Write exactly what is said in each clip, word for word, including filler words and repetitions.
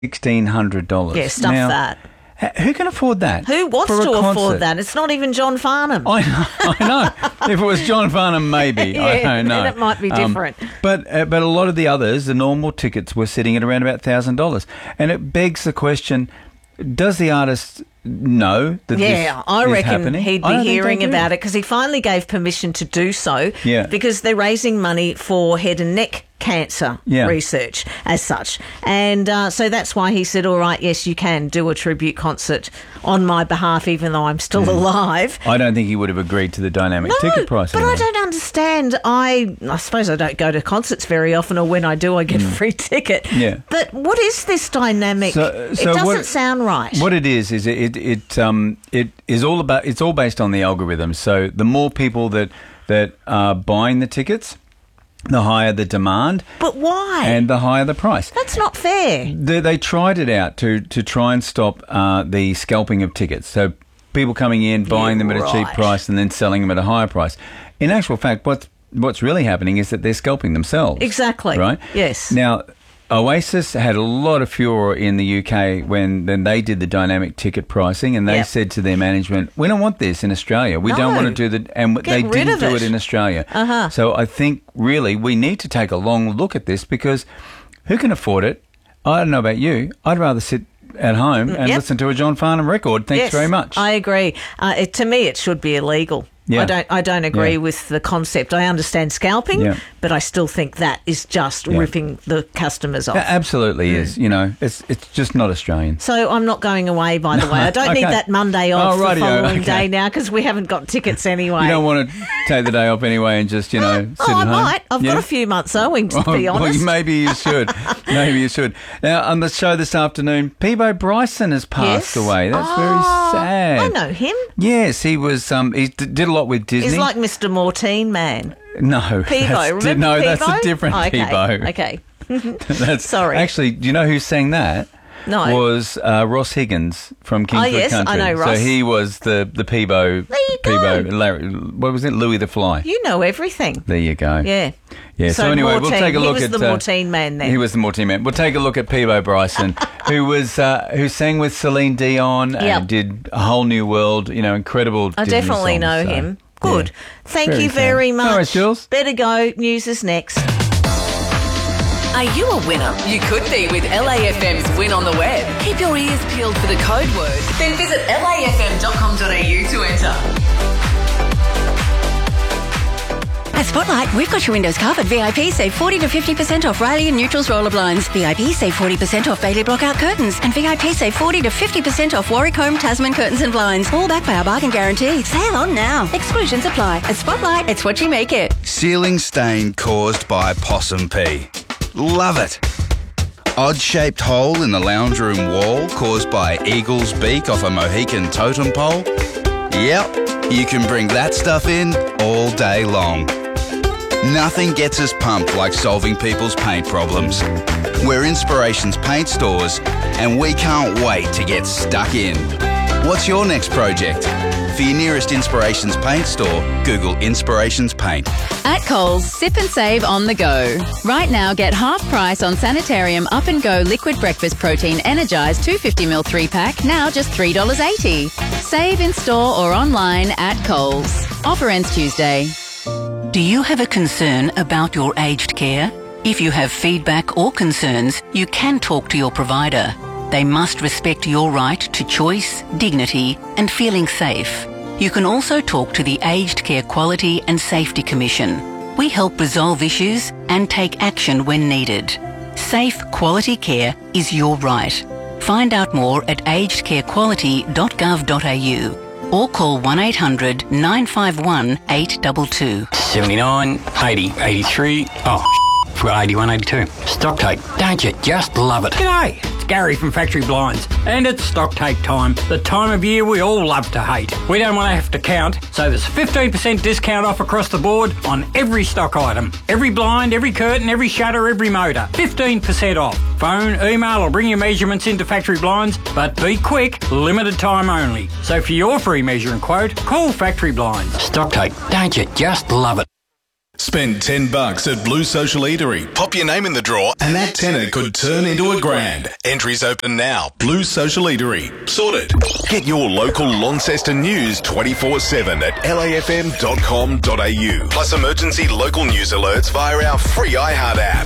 sixteen hundred dollars. Yeah, stuff now, that. Who can afford that? Who wants for to a afford concert? that? It's not even John Farnham. I know. I know. If it was John Farnham, maybe. yeah, I don't know. then it might be different. Um, but uh, but a lot of the others, the normal tickets, were sitting at around about one thousand dollars. And it begs the question, does the artist know that yeah, this I is reckon happening? he'd I be don't think hearing they do. about it because he finally gave permission to do so Yeah. because they're raising money for head and neck cancer Yeah. research as such. And uh, so that's why he said, all right, yes, you can do a tribute concert on my behalf even though I'm still alive. I don't think he would have agreed to the dynamic ticket price. But I don't understand. I I suppose I don't go to concerts very often, or when I do, I get a free ticket. Mm. Yeah. But what is this dynamic? So- so it doesn't what- sound right. What it is is it, it it um it is all about it's all based on the algorithm. So the more people that that are buying the tickets, the higher the demand But why? and the higher the price. That's not fair. They, they tried it out to to try and stop uh, the scalping of tickets. So people coming in, buying Yeah, them at a cheap right. price, and then selling them at a higher price. In actual fact, what's what's really happening is that they're scalping themselves. Exactly. Right. Yes. Now, Oasis had a lot of furor in the U K when then they did the dynamic ticket pricing, and they Yep. said to their management, "We don't want this in Australia. We don't No. want to do the." And Get they rid didn't of do it. it in Australia. Uh-huh. So I think really we need to take a long look at this because who can afford it? I don't know about you. I'd rather sit at home and Yep. listen to a John Farnham record. Thanks Yes, very much. I agree. Uh, it, to me, it should be illegal. Yeah. I don't. I don't agree Yeah. with the concept. I understand scalping, Yeah. but I still think that is just Yeah. ripping the customers off. It absolutely is. You know, it's it's just not Australian. So I'm not going away, by the way. I don't need Okay. that Monday off Oh, the rightio, following okay. day now because we haven't got tickets anyway. You don't want to take the day off anyway and just, you know, sit oh, I at home? might. I've Yeah? got a few months owing, to be Oh, honest. Well, maybe you should. Maybe you should. Now, on the show this afternoon, Peebo Bryson has passed Yes. away. That's Oh, very sad. I know him. Yes, he was. Um, he d- did a lot with Disney. He's like Mister Mortine Man. no, Peebo. that's- Remember no, Peebo? that's a different oh, okay. Peebo. Okay. That's, Sorry. Actually, do you know who sang that? No. Was uh, Ross Higgins from Kingswood Oh, yes, I Country. know Ross. So he was the the Peebo. There you go. Peebo. Larry, what was it? Louis the Fly. You know everything. There you go. Yeah. Yeah, so, So anyway, Mortine, we'll take a he look was at the uh, Mortine man then. He was the Mortine man. We'll take a look at Peebo Bryson, who was uh, who sang with Celine Dion and Yep. did A Whole New World. You know, incredible. I Disney definitely songs, know so, him. Good. yeah. Thank Very you sad. very No much. worries, Jules. Better go. News is next. Are you a winner? You could be with L A F M's Win on the Web. Keep your ears peeled for the code word. Then visit L A F M dot com dot A U to enter. At Spotlight, we've got your windows covered. V I P save forty to fifty percent off Riley and Neutrals roller blinds. V I P save forty percent off Bailey Blockout curtains. And V I P save forty to fifty percent off Warwick Home Tasman curtains and blinds. All backed by our bargain guarantee. Sale on now. Exclusions apply. At Spotlight, it's what you make it. Ceiling stain caused by possum pee. Love it. Odd-shaped hole in the lounge room wall caused by eagle's beak off a Mohican totem pole. Yep, you can bring that stuff in all day long. Nothing gets us pumped like solving people's paint problems. We're Inspirations Paint Stores, and we can't wait to get stuck in. What's your next project? For your nearest Inspirations Paint store, Google Inspirations Paint. At Coles, sip and save on the go. Right now, get half price on Sanitarium Up and Go Liquid Breakfast Protein Energised two hundred fifty milliliter three pack, now just three dollars eighty. Save in store or online at Coles. Offer ends Tuesday. Do you have a concern about your aged care? If you have feedback or concerns, you can talk to your provider. They must respect your right to choice, dignity, and feeling safe. You can also talk to the Aged Care Quality and Safety Commission. We help resolve issues and take action when needed. Safe, quality care is your right. Find out more at aged care quality dot gov dot A U or call one eight hundred nine five one eight two two. seventy-nine, eighty, eighty-three, oh, for eighty-one, eighty-two. Stock take, don't you just love it? G'day, it's Gary from Factory Blinds, and it's stock take time, the time of year we all love to hate. We don't want to have to count, so there's fifteen percent discount off across the board on every stock item. Every blind, every curtain, every shutter, every motor. fifteen percent off. Phone, email or bring your measurements into Factory Blinds, but be quick, limited time only. So for your free measure and quote, call Factory Blinds. Stock take, don't you just love it? Spend ten bucks at Blue Social Eatery. Pop your name in the draw and that tenner could turn into a grand. Entries open now. Blue Social Eatery. Sorted. Get your local Launceston news twenty-four seven at L A F M dot com dot A U. Plus emergency local news alerts via our free iHeart app.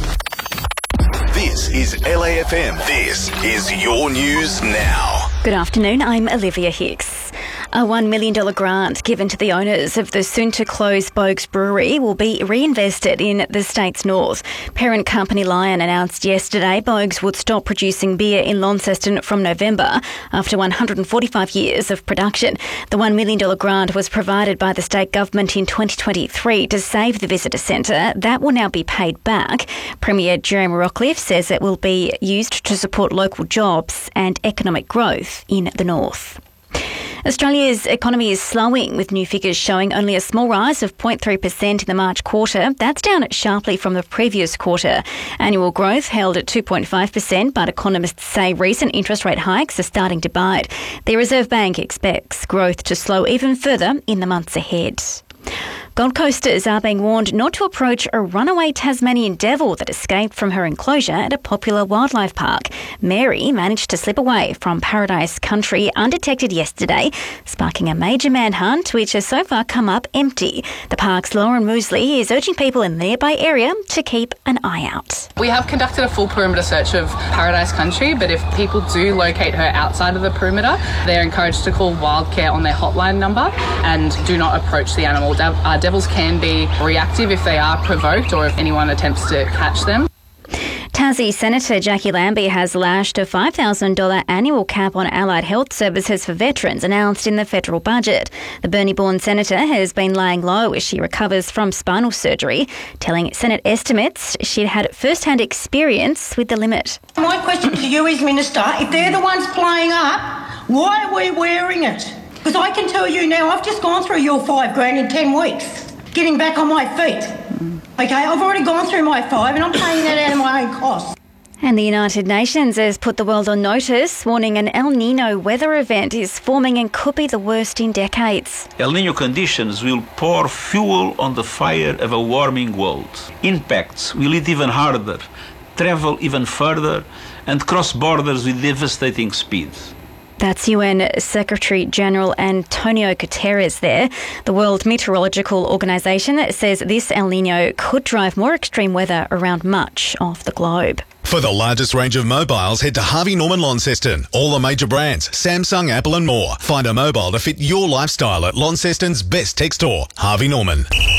This is L A F M. This is your news now. Good afternoon, I'm Olivia Hicks. A one million dollars grant given to the owners of the soon-to-close Bogues Brewery will be reinvested in the state's north. Parent company Lion announced yesterday Bogues would stop producing beer in Launceston from November after one hundred forty-five years of production. The one million dollars grant was provided by the state government in twenty twenty-three to save the visitor centre. That will now be paid back. Premier Jeremy Rockliff says it will be used to support local jobs and economic growth in the north. Australia's economy is slowing, with new figures showing only a small rise of zero point three percent in the March quarter. That's down sharply from the previous quarter. Annual growth held at two point five percent, but economists say recent interest rate hikes are starting to bite. The Reserve Bank expects growth to slow even further in the months ahead. Gold Coasters are being warned not to approach a runaway Tasmanian devil that escaped from her enclosure at a popular wildlife park. Mary managed to slip away from Paradise Country undetected yesterday, sparking a major manhunt which has so far come up empty. The park's Lauren Moosley is urging people in the nearby area to keep an eye out. We have conducted a full perimeter search of Paradise Country, but if people do locate her outside of the perimeter, they're encouraged to call Wildcare on their hotline number and do not approach the animal. De- uh, devils can be reactive if they are provoked or if anyone attempts to catch them. Tassie Senator Jackie Lambie has lashed a five thousand dollars annual cap on allied health services for veterans announced in the federal budget. The Burnie-born senator has been laying low as she recovers from spinal surgery, telling Senate estimates she'd had first-hand experience with the limit. My question to you is, Minister, if they're the ones playing up, why are we wearing it? Because I can tell you now, I've just gone through your five grand in ten weeks, getting back on my feet. Okay, I've already gone through my five and I'm paying that out of my own costs. And the United Nations has put the world on notice, warning an El Nino weather event is forming and could be the worst in decades. El Nino conditions will pour fuel on the fire of a warming world. Impacts will hit even harder, travel even further, and cross borders with devastating speed. That's U N Secretary-General Antonio Guterres there. The World Meteorological Organization says this El Nino could drive more extreme weather around much of the globe. For the largest range of mobiles, head to Harvey Norman Launceston. All the major brands, Samsung, Apple and more. Find a mobile to fit your lifestyle at Launceston's best tech store, Harvey Norman.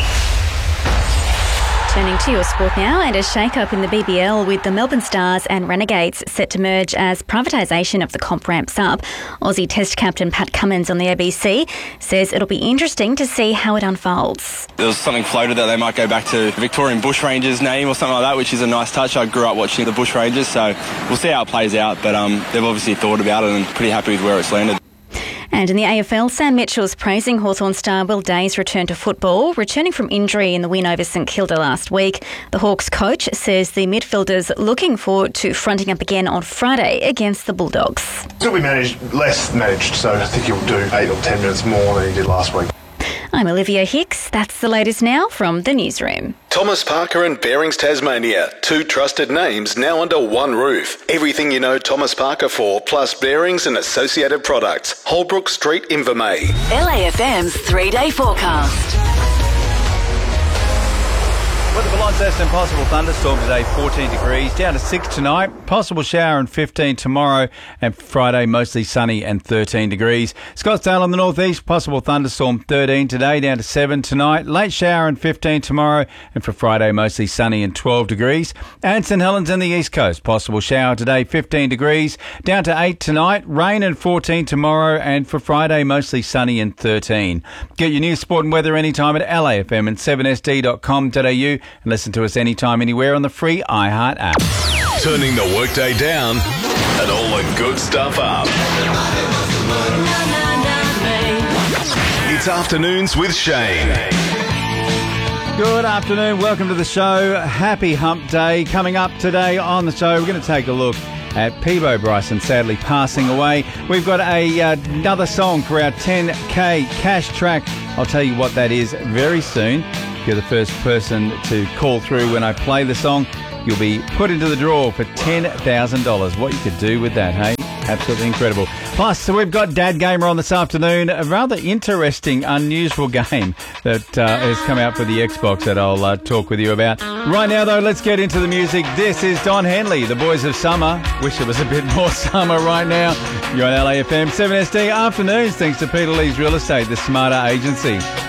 Turning to your sport now, and a shake-up in the B B L with the Melbourne Stars and Renegades set to merge as privatisation of the comp ramps up. Aussie Test captain Pat Cummins on the A B C says it'll be interesting to see how it unfolds. There was something floated that they might go back to Victorian Bushrangers name or something like that, which is a nice touch. I grew up watching the Bushrangers, so we'll see how it plays out, but um, they've obviously thought about it and pretty happy with where it's landed. And in the A F L, Sam Mitchell's praising Hawthorn star Will Day's return to football, returning from injury in the win over St Kilda last week. The Hawks coach says the midfielder's looking forward to fronting up again on Friday against the Bulldogs. He'll be managed, less managed, so I think he'll do eight or ten minutes more than he did last week. I'm Olivia Hicks. That's the latest now from the newsroom. Thomas Parker and Bearings Tasmania. Two trusted names now under one roof. Everything you know Thomas Parker for, plus bearings and associated products. Holbrook Street, Invermay. L A F M's three-day forecast. Weather for Launceston, possible thunderstorm today, fourteen degrees, down to six tonight, possible shower and fifteen tomorrow, and Friday mostly sunny and thirteen degrees. Scottsdale on the northeast, possible thunderstorm, thirteen today, down to seven tonight, late shower and fifteen tomorrow, and for Friday mostly sunny and twelve degrees. And St Helens on the east coast, possible shower today, fifteen degrees, down to eight tonight, rain and fourteen tomorrow, and for Friday mostly sunny and thirteen. Get your news, sport and weather anytime at L A F M and seven S D dot com dot A U. And listen to us anytime, anywhere on the free iHeart app. Turning the workday down and all the good stuff up. It's Afternoons with Shane. Good afternoon. Welcome to the show. Happy Hump Day. Coming up today on the show, we're going to take a look at Peebo Bryson sadly passing away. We've got a uh, another song for our ten K cash track. I'll tell you what that is very soon. If you're the first person to call through when I play the song, you'll be put into the draw for ten thousand dollars. What you could do with that, hey? Absolutely incredible. Plus, so we've got Dad Gamer on this afternoon. A rather interesting, unusual game that uh, has come out for the Xbox that I'll uh, talk with you about. Right now, though, let's get into the music. This is Don Henley, the Boys of Summer. Wish it was a bit more summer right now. You're on L A F M seven S D Afternoons, thanks to Peter Lee's Real Estate, the smarter agency.